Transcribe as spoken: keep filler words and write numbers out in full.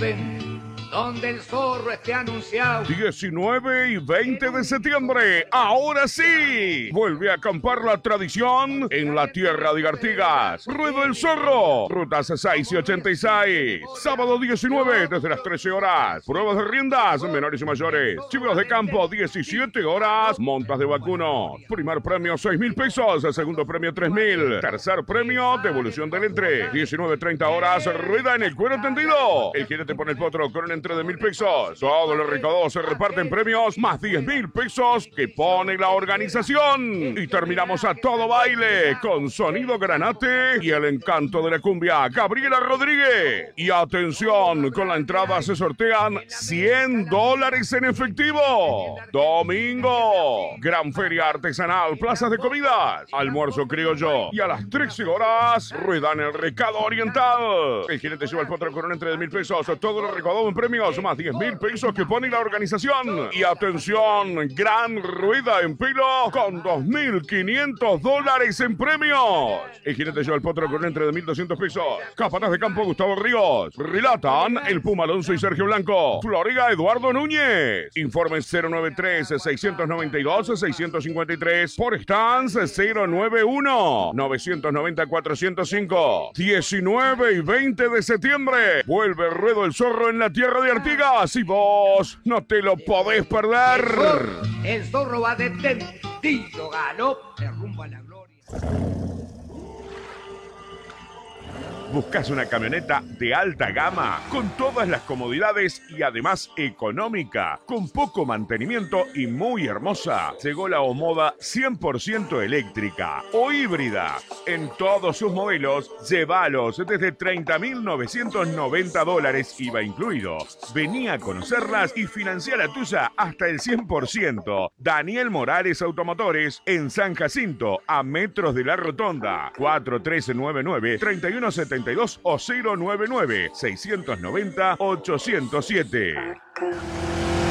donde el zorro esté anunciado. diecinueve y veinte de septiembre, ahora sí, vuelve a acampar la tradición en la tierra de Artigas. Ruedo el Zorro, rutas seis y ochenta y seis. Sábado diecinueve, desde las trece horas. Pruebas de riendas, menores y mayores. Chivos de campo, diecisiete horas. Montas de vacuno. Primer premio, seis mil pesos. Segundo premio, tres mil. Tercer premio, devolución del entre. diecinueve treinta horas, rueda en el cuero tendido. El jinete pone el potro con un entre de mil pesos. Todo lo recaudado se reparte en premios, más diez mil pesos que pone la organización. Y terminamos a todo baile con sonido granate y el encanto de la cumbia, Gabriela Rodríguez. Y atención, con la entrada se sortean cien dólares en efectivo. Domingo, gran feria artesanal, plazas de comidas, almuerzo criollo. Y a las trece horas, rueda en el recado oriental. El jinete lleva el potro con un entre de mil pesos. Todo lo recaudado en premios, más diez mil pesos que pone la organización. Y atención, gran rueda en pilo con dos mil quinientos dólares en premios. El jinete lleva el potro con un entre de mil doscientos pesos. Capataz de campo, Gustavo Ríos. Relatan el Puma Alonso y Sergio Blanco. Floriga, Eduardo Núñez. Informes cero nueve tres, seis nueve dos, seis cinco tres. Por Stans cero nueve uno, nueve nueve cero, cuatro cero cinco. diecinueve y veinte de septiembre. Vuelve el Ruedo el Zorro en la tierra de Artigas. Y vos no te lo podés perder. El zorro, el zorro va de tendido galope rumbo a la gloria. ¿Buscas una camioneta de alta gama con todas las comodidades y además económica, con poco mantenimiento y muy hermosa? Llegó la Omoda cien por ciento eléctrica o híbrida. En todos sus modelos, llévalos desde treinta mil novecientos noventa dólares, I V A incluido. Vení a conocerlas y financia la tuya hasta el cien por ciento. Daniel Morales Automotores en San Jacinto, a metros de la Rotonda. cuatro uno tres nueve nueve, tres uno siete dos o cero nueve nueve, seis nueve cero, ocho cero siete.